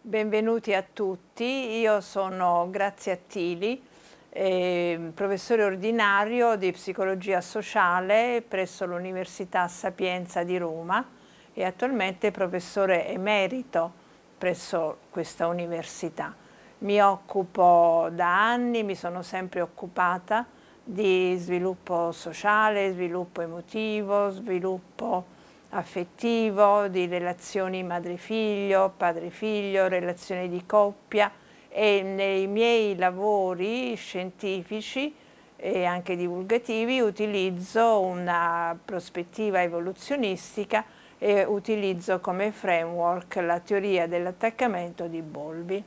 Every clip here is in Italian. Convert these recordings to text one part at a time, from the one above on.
Benvenuti a tutti, io sono Grazia Attili, professore ordinario di psicologia sociale presso l'Università Sapienza di Roma e attualmente professore emerito presso questa università. Mi occupo da anni, mi sono sempre occupata di sviluppo sociale, sviluppo emotivo, sviluppo affettivo, di relazioni madre-figlio, padre-figlio, relazioni di coppia, e nei miei lavori scientifici e anche divulgativi utilizzo una prospettiva evoluzionistica e utilizzo come framework la teoria dell'attaccamento di Bowlby.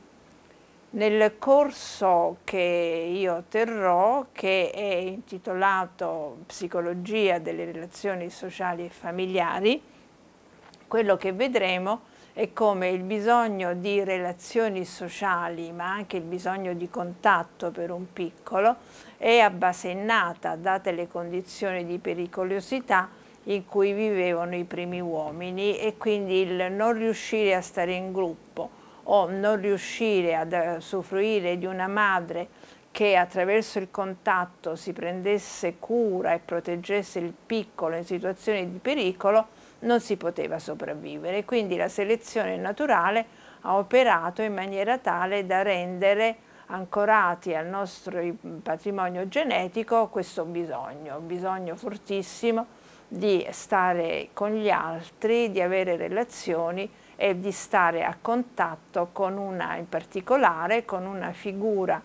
Nel corso che io terrò, che è intitolato Psicologia delle relazioni sociali e familiari, quello che vedremo è come il bisogno di relazioni sociali, ma anche il bisogno di contatto per un piccolo, è a base innata, date le condizioni di pericolosità in cui vivevano i primi uomini, e quindi il non riuscire a stare in gruppo o non riuscire ad usufruire di una madre che attraverso il contatto si prendesse cura e proteggesse il piccolo in situazioni di pericolo, non si poteva sopravvivere. Quindi la selezione naturale ha operato in maniera tale da rendere ancorati al nostro patrimonio genetico questo bisogno, un bisogno fortissimo di stare con gli altri, di avere relazioni e di stare a contatto con in particolare con una figura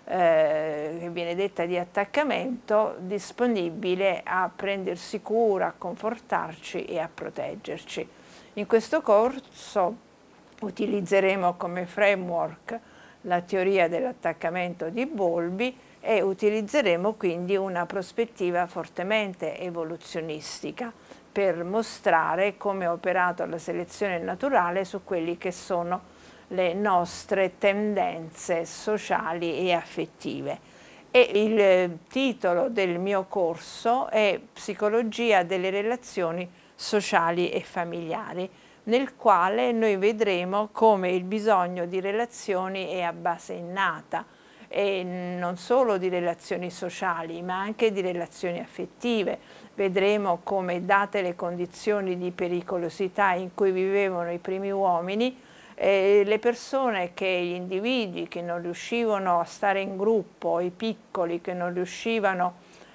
che viene detta di attaccamento, disponibile a prendersi cura, a confortarci e a proteggerci. In questo corso utilizzeremo come framework la teoria dell'attaccamento di Bowlby e utilizzeremo quindi una prospettiva fortemente evoluzionistica per mostrare come ha operato la selezione naturale su quelli che sono le nostre tendenze sociali e affettive. E il titolo del mio corso è Psicologia delle relazioni sociali e familiari, nel quale noi vedremo come il bisogno di relazioni è a base innata, e non solo di relazioni sociali, ma anche di relazioni affettive. Vedremo come, date le condizioni di pericolosità in cui vivevano i primi uomini, le persone, gli individui che non riuscivano a stare in gruppo, i piccoli che non riuscivano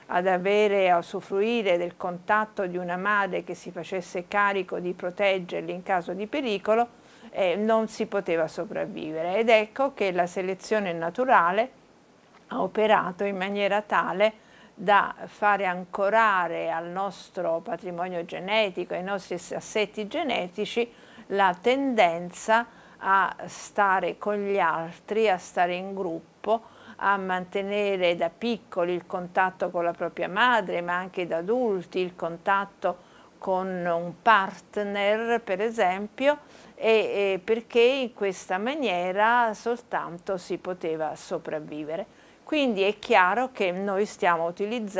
a usufruire del contatto di una madre che si facesse carico di proteggerli in caso di pericolo, non si poteva sopravvivere. Ed ecco che la selezione naturale ha operato in maniera tale da fare ancorare al nostro patrimonio genetico, ai nostri assetti genetici, la tendenza a stare con gli altri, a stare in gruppo, a mantenere da piccoli il contatto con la propria madre, ma anche da adulti il contatto con un partner, per esempio, perché in questa maniera soltanto si poteva sopravvivere. Quindi è chiaro che noi stiamo utilizzando